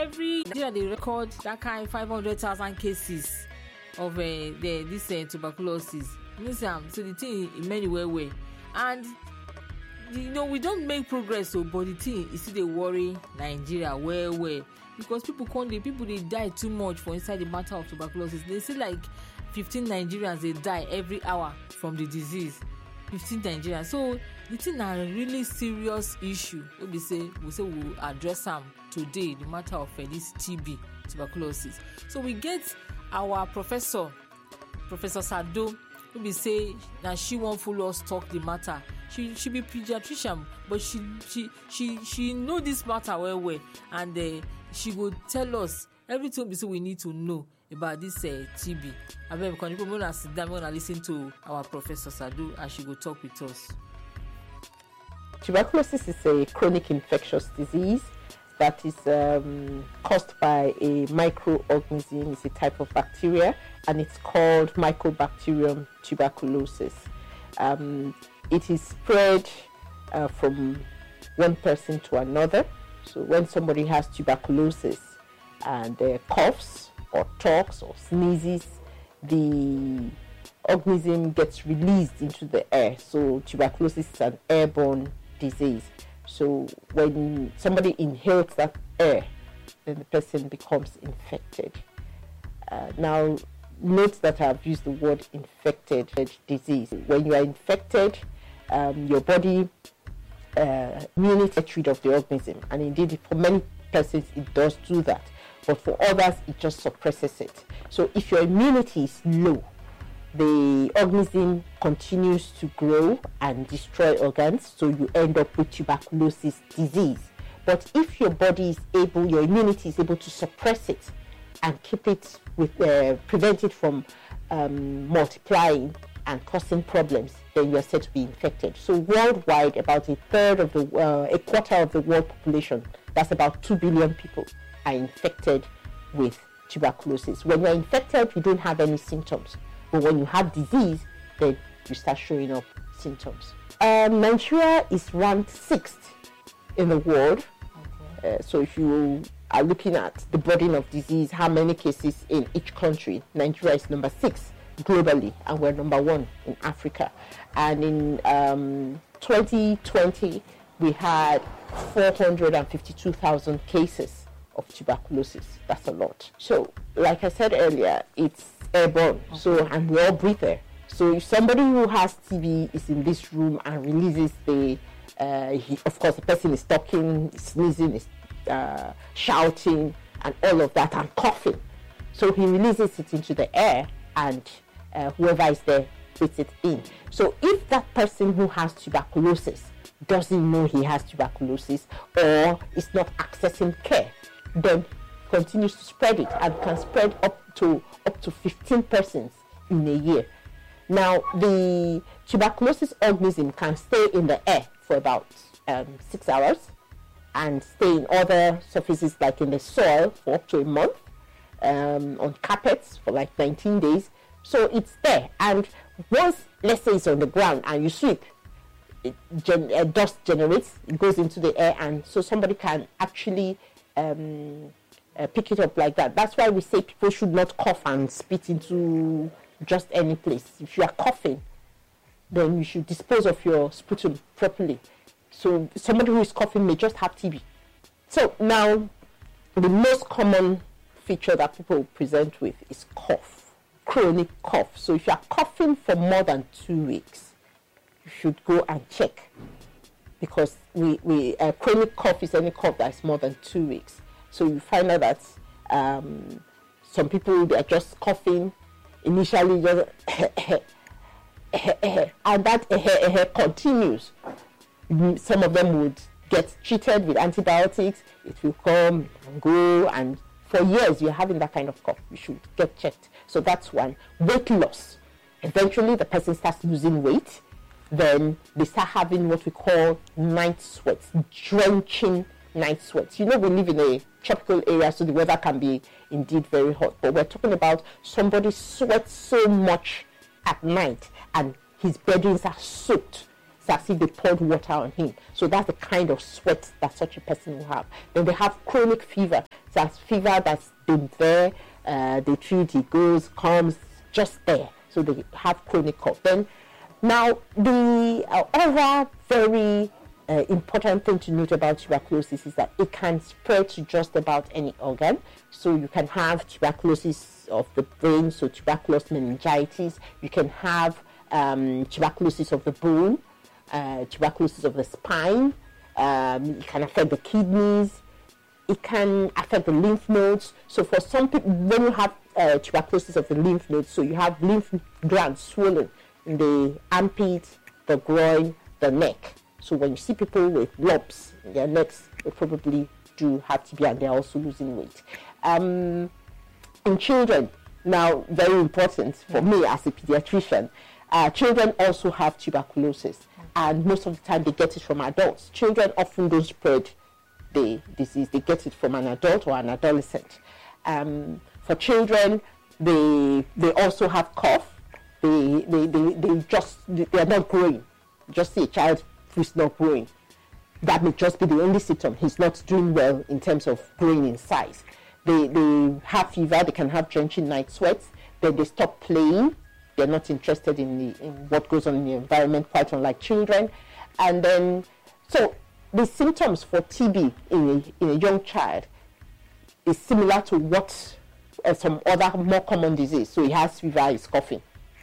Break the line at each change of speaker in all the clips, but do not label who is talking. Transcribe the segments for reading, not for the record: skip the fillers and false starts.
every year they record that kind 500,000 cases of this tuberculosis. So the thing in many way, and we don't make progress. So, but the thing is still they worry Nigeria well because people they die too much for inside the matter of tuberculosis. They say like 15 Nigerians they die every hour from the disease. 15 Nigerians. So the thing a really serious issue. We say we'll address them today. The matter of this TB, tuberculosis. So we get our Professor Sado. We say that she won't follow us talk the matter. She be pediatrician, but she know this matter well, and she will tell us everything we need to know about this TB. I mean, we can sit down and listen to our Professor Sado as she will talk with us.
Tuberculosis is a chronic infectious disease that is caused by a microorganism. It's a type of bacteria, and it's called Mycobacterium tuberculosis. It is spread from one person to another. So when somebody has tuberculosis and coughs or talks or sneezes, the organism gets released into the air. So tuberculosis is an airborne disease. So when somebody inhales that air, then the person becomes infected. Now, note that I've used the word infected disease. When you are infected, your body immunity gets rid of the organism, and indeed for many persons it does do that, but for others it just suppresses it. So if your immunity is low, the organism continues to grow and destroy organs, so you end up with tuberculosis disease. But if your body is able, your immunity is able to suppress it and keep it with prevent it from multiplying and causing problems, then you are said to be infected. So worldwide, about a quarter of the world population, that's about 2 billion people, are infected with tuberculosis. When you're infected, you don't have any symptoms. But when you have disease, then you start showing up symptoms. Nigeria is ranked 6th in the world. Okay. So if you are looking at the burden of disease, how many cases in each country, Nigeria is number 6 globally, and we're number 1 in Africa. And in 2020, we had 452,000 cases of tuberculosis. That's a lot. So, like I said earlier, it's airborne. Okay. So, and we all breathe air. So, if somebody who has TB is in this room and releases of course, the person is talking, sneezing, is shouting, and all of that, and coughing. So, he releases it into the air, and whoever is there puts it in. So, if that person who has tuberculosis doesn't know he has tuberculosis or is not accessing care, then continues to spread it and can spread up to 15 persons in a year. Now, the tuberculosis organism can stay in the air for about 6 hours and stay in other surfaces like in the soil for up to a month, on carpets for like 19 days. So it's there, and once, let's say it's on the ground and you sweep, dust generates, it goes into the air, and so somebody can actually pick it up like that. That's why we say people should not cough and spit into just any place. If you are coughing, then you should dispose of your sputum properly. So somebody who is coughing may just have TB. So now, the most common feature that people present with is cough, chronic cough. So if you are coughing for more than 2 weeks, you should go and check, because chronic cough is any cough that is more than 2 weeks. So you find out that some people, they are just coughing initially, just and that continues. Some of them would get treated with antibiotics. It will come and go, and for years you're having that kind of cough. You should get checked. So that's one. Weight loss. Eventually the person starts losing weight. Then they start having what we call night sweats, drenching night sweats. You know, we live in a tropical area, so the weather can be indeed very hot. But we're talking about somebody sweats so much at night and his beddings are soaked. It's as if they poured water on him. So that's the kind of sweat that such a person will have. Then they have chronic fever. That's fever that's been there. They treat, it goes, comes, just there. So they have chronic cough. Then now the other very important thing to note about tuberculosis is that it can spread to just about any organ. So you can have tuberculosis of the brain, so tuberculous meningitis. You can have tuberculosis of the bone, tuberculosis of the spine. It can affect the kidneys. It can affect the lymph nodes. So for some people, when you have tuberculosis of the lymph nodes, so you have lymph glands swollen in the armpit, the groin, the neck. So when you see people with lumps in their necks, they probably do have TB and they're also losing weight. In children, now very important for me as a pediatrician, children also have tuberculosis, and most of the time they get it from adults. Children often don't spread the disease, they get it from an adult or an adolescent. For children, they also have cough. They are not growing. Just see a child who's not growing. That may just be the only symptom. He's not doing well in terms of growing in size. They have fever. They can have drenching night sweats. Then they stop playing. They're not interested in what goes on in the environment, quite unlike children. And then, so the symptoms for TB in a young child is similar to what some other more common disease. So he has fever, he's coughing.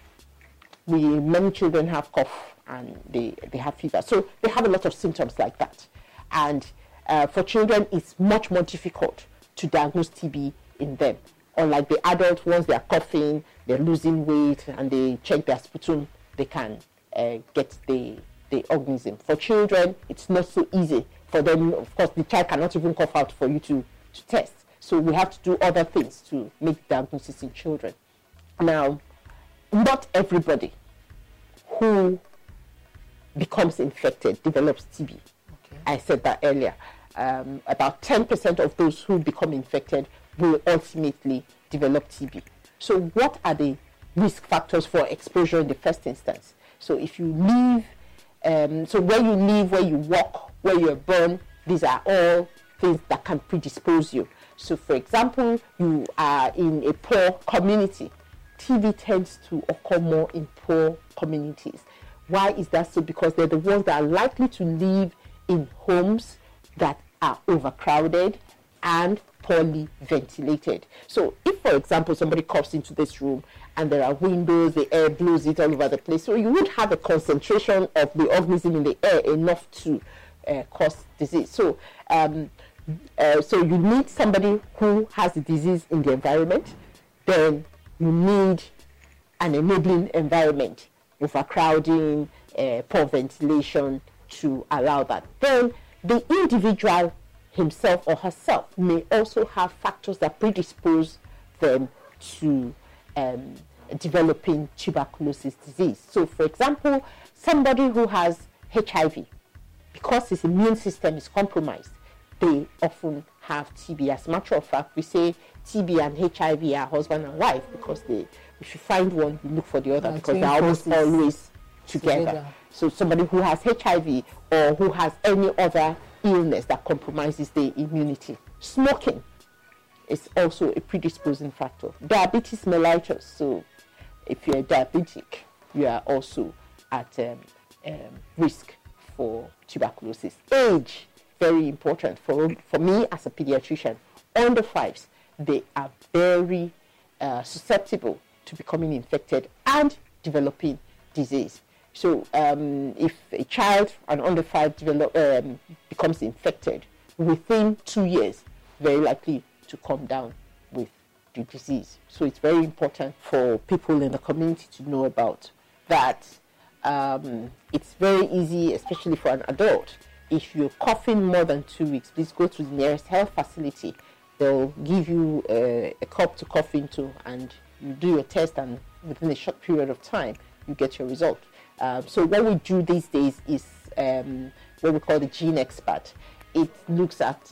Many children have cough and they have fever. So they have a lot of symptoms like that. And for children, it's much more difficult to diagnose TB in them. Unlike the adult, once they are coughing, they're losing weight, and they check their sputum, they can get the organism. For children, it's not so easy. For them, of course, the child cannot even cough out for you to test. So we have to do other things to make diagnosis in children. Now, not everybody who becomes infected develops TB.
Okay.
I said that earlier. About 10% of those who become infected will ultimately develop TB. So what are the risk factors for exposure in the first instance? So if you live, so where you live, where you walk, where you're born, these are all things that can predispose you. So for example, you are in a poor community. TB tends to occur more in poor communities. Why is that so? Because they're the ones that are likely to live in homes that are overcrowded and poorly ventilated. So if, for example, somebody coughs into this room and there are windows, the air blows it all over the place, so you would have a concentration of the organism in the air enough to cause disease. So, so you need somebody who has the disease in the environment. Then you need an enabling environment, overcrowding, poor ventilation to allow that. Then the individual himself or herself may also have factors that predispose them to developing tuberculosis disease. So, for example, somebody who has HIV, because his immune system is compromised, they often have TB. As a matter of fact, we say TB and HIV are husband and wife because if you find one, you look for the other because they're almost always together. So somebody who has HIV or who has any other illness that compromises the immunity. Smoking is also a predisposing factor. Diabetes mellitus, so if you're diabetic, you are also at risk for tuberculosis. Age, very important. For me as a pediatrician, under 5s, they are very susceptible to becoming infected and developing disease. So if a child, an under 5, becomes infected, within 2 years, very likely to come down with the disease. So it's very important for people in the community to know about that. It's very easy, especially for an adult. If you're coughing more than 2 weeks, please go to the nearest health facility. They'll give you a cup to cough into, and you do your test, and within a short period of time, you get your result. So what we do these days is what we call the gene expert. It looks at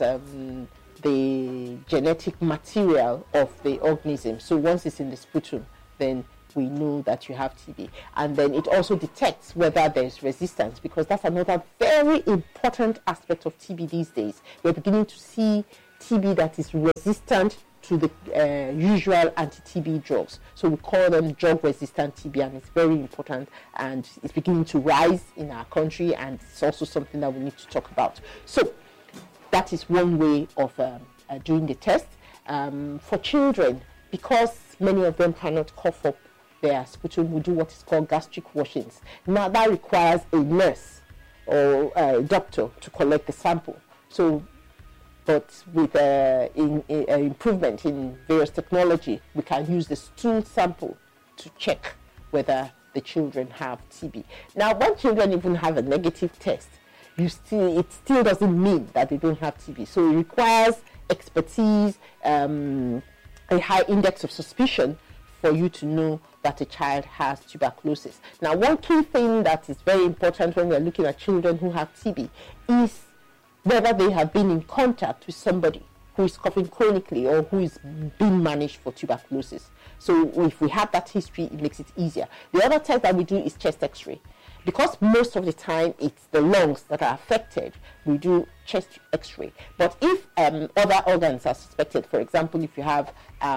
the genetic material of the organism. So once it's in the sputum, then we know that you have TB. And then it also detects whether there's resistance, because that's another very important aspect of TB these days. We're beginning to see TB that is resistant to the usual anti-TB drugs. So we call them drug-resistant TB, and it's very important, and it's beginning to rise in our country, and it's also something that we need to talk about. So that is one way of doing the test. For children, because many of them cannot cough up their sputum, we do what is called gastric washings. Now that requires a nurse or a doctor to collect the sample. So, but with improvement in various technology, we can use the stool sample to check whether the children have TB. Now, when children even have a negative test, it still doesn't mean that they don't have TB. So it requires expertise, a high index of suspicion for you to know that a child has tuberculosis. Now, one key thing that is very important when we're looking at children who have TB is whether they have been in contact with somebody who is coughing chronically or who is being managed for tuberculosis. So if we have that history, it makes it easier. The other test that we do is chest x-ray. Because most of the time it's the lungs that are affected, we do chest x-ray. But if other organs are suspected, for example, if you have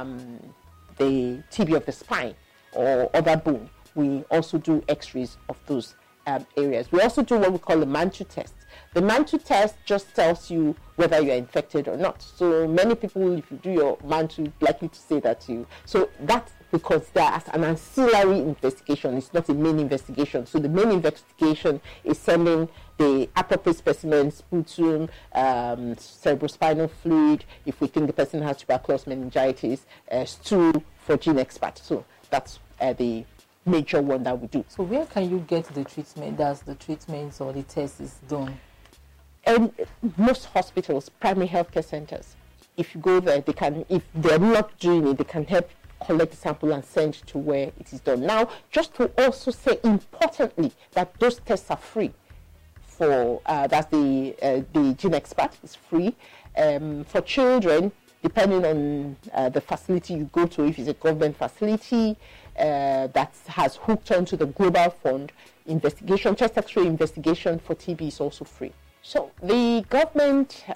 the TB of the spine or other bone, we also do x-rays of those areas. We also do what we call the Mantoux test. The Mantoux test just tells you whether you are infected or not. So many people, if you do your Mantoux, likely to say that you. So that's because there's an ancillary investigation. It's not a main investigation. So the main investigation is sending the appropriate specimen, sputum, cerebrospinal fluid, if we think the person has tuberculosis meningitis, stool for GeneXpert. So that's the major one that we do.
So where can you get the treatment? Does the treatments or the test is done?
And most hospitals, primary healthcare centers, if you go there, they can, if they're not doing it, they can help collect the sample and send to where it is done. Now, just to also say importantly that those tests are free. For that's the GeneXpert is free. For children, depending on the facility you go to, if it's a government facility that has hooked onto the Global Fund, investigation, chest x-ray investigation for TB is also free. So the government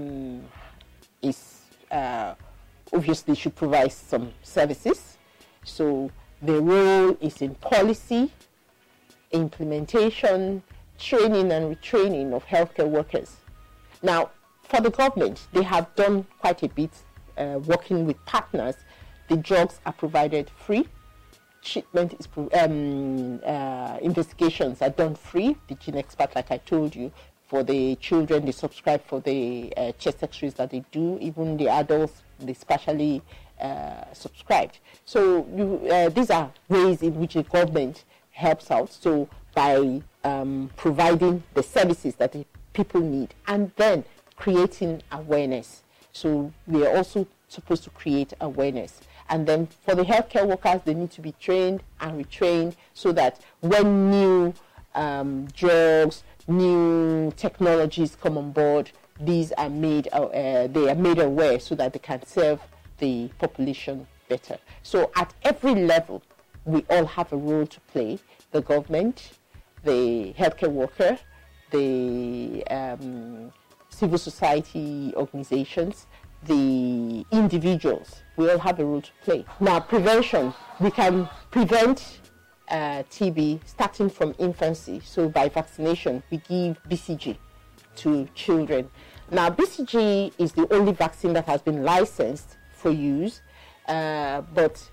is obviously should provide some services. So the role is in policy, implementation, training and retraining of healthcare workers. Now, for the government, they have done quite a bit working with partners. The drugs are provided free. Treatment is investigations are done free. The GeneXpert, like I told you, for the children, they subscribe for the chest x-rays that they do. Even the adults, they specially subscribed. So these are ways in which the government helps out. So by providing the services that the people need, and then creating awareness. So we are also supposed to create awareness. And then for the healthcare workers, they need to be trained and retrained so that when new drugs, new technologies come on board, these are made they are made aware so that they can serve the population better. So at every level, we all have a role to play: the government, the healthcare worker, the civil society organizations, the individuals. We all have a role to play. Now, prevention. We can prevent TB starting from infancy. So by vaccination, we give BCG to children. Now, BCG is the only vaccine that has been licensed for use, but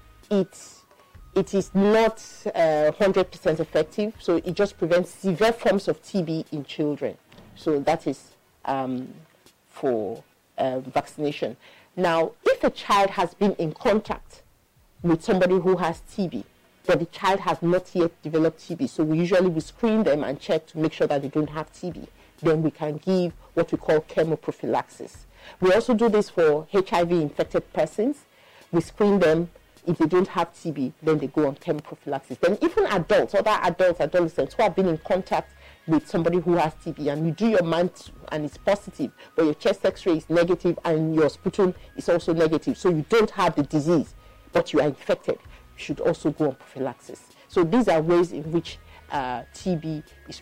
it is not 100% effective. So it just prevents severe forms of TB in children. So that is for vaccination. Now, if a child has been in contact with somebody who has TB, but the child has not yet developed TB, so we usually screen them and check to make sure that they don't have TB, then we can give what we call chemoprophylaxis. We also do this for HIV-infected persons. We screen them. If they don't have TB, then they go on chemoprophylaxis. Then even adults, other adults, adolescents who have been in contact with somebody who has TB, and you do your Mantoux and it's positive, but your chest x-ray is negative and your sputum is also negative, so you don't have the disease, but you are infected, should also go on prophylaxis. So these are ways in which TB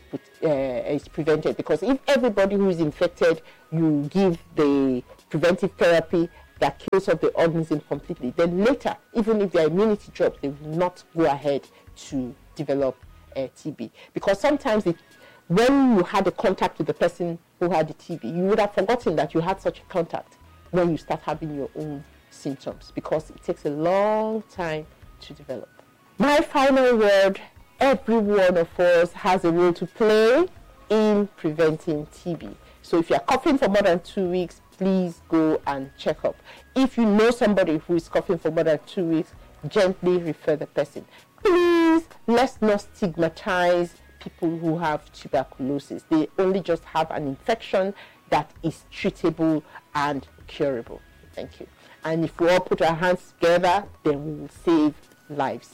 is prevented, because if everybody who is infected, you give the preventive therapy that kills off the organism completely, then later, even if their immunity drops, they will not go ahead to develop TB. Because sometimes when you had a contact with the person who had the TB, you would have forgotten that you had such a contact when you start having your own symptoms, because it takes a long time to develop. My final word: every one of us has a role to play in preventing TB. So if you're coughing for more than 2 weeks, please go and check up. If you know somebody who is coughing for more than 2 weeks, gently refer the person. Please, let's not stigmatize people who have tuberculosis. They only just have an infection that is treatable and curable. Thank you. And if we all put our hands together, then we will save lives.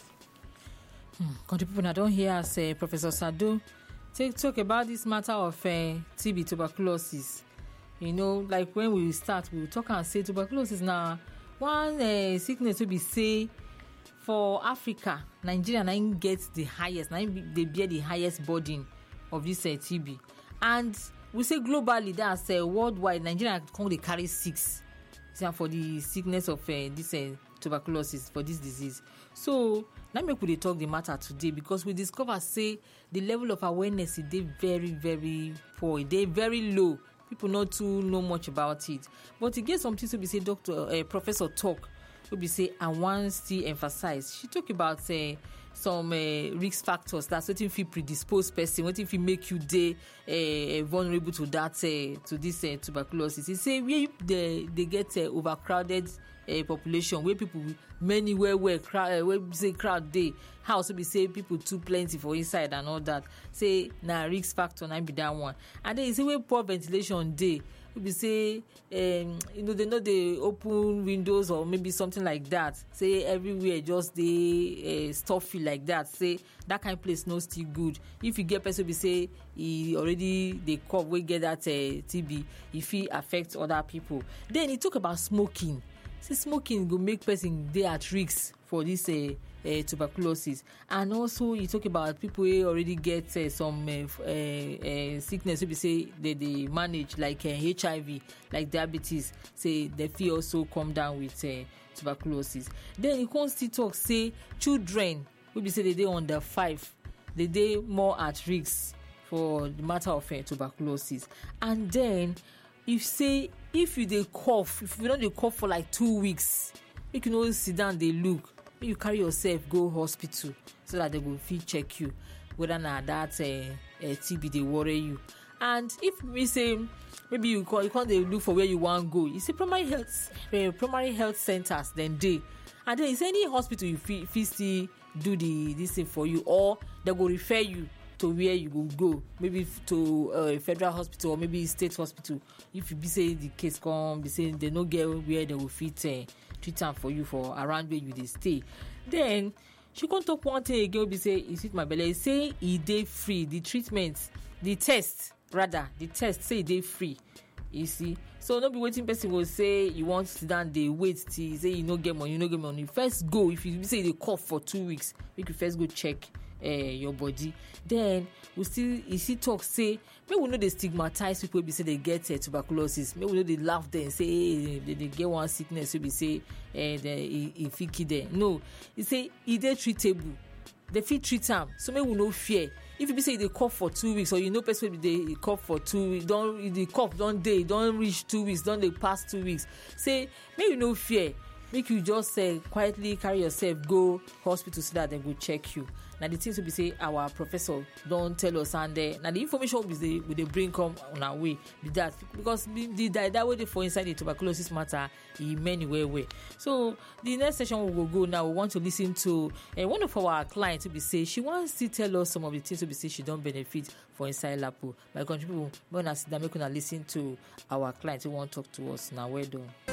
Country people, I don't hear us, Professor Sadu talk about this matter of TB, tuberculosis. You know, like when we start, we'll talk and say tuberculosis now. One sickness will be say for Africa, Nigeria now gets the highest, now they bear the highest burden of this TB. And we say globally, that's worldwide, Nigeria can carry 6 for the sickness of this tuberculosis, for this disease. So now we talk the matter today, because we discover say the level of awareness is very, very poor. They very low. People not too know much about it. But to get some things to be say, Professor talk, will be say, I want to emphasize. She talk about some risk factors. That's what if you predispose person, what if you make you vulnerable to that to this tuberculosis. He say where they get overcrowded population, where people many where crowd day, how also be say people too plenty for inside and all that. Say na risk factor na be that one. And then you say where poor ventilation day, we say they know they open windows or maybe something like that. Say everywhere just they stuffy like that. Say that kind of place no still good. If you get person we say he already they cough, we get that TB, if it affects other people. Then he talk about smoking. See, smoking will make person they at risk for this tuberculosis. And also you talk about people who already get some sickness, we say they manage like HIV, like diabetes. Say they feel also come down with tuberculosis. Then you can still talk say children, we say they under 5, they more at risk for the matter of tuberculosis. And then if you dey cough, if you don't dey cough for like 2 weeks, you can always sit down, they look, you carry yourself go hospital so that they will fit check you whether na that TB they worry you. And if we say maybe you can't they look for where you want to go, you see primary health centers then they, and then is any hospital you feel still do this thing for you, or they will refer you to where you will go, maybe to a federal hospital or maybe state hospital. If you be say the case come, be saying they no get where they will fit treat them for you for around where you they stay. Then she can't talk one thing again. Be say is it my belly? Say it day free. The treatment, the test say they free. You see, so no be waiting person will say you want to sit down, they wait till say you no get money. First go, if you say they cough for 2 weeks, you can first go check your body. Then we still talk say maybe we know they stigmatize people be say they get tuberculosis. Maybe we know they laugh there and say they get one sickness, so we say if it kill them. No, you say it they treatable. They fit treat them, so maybe we no fear. If you be say they cough for 2 weeks, or you know person they cough for 2 weeks, the cough don't reach 2 weeks, don't they pass 2 weeks. Say maybe no fear. Make you just quietly carry yourself go hospital so that they go check you. Now the things will be say our professor don't tell us, and now the information will they bring come on our way be that, because that way they for inside the tuberculosis matter in many way. So the next session we will go now. We want to listen to one of our clients to be say she wants to tell us some of the things to be say she don't benefit for inside Lapo. My country people, when I sit down, make una listen to our clients who want to talk to us now. Well done.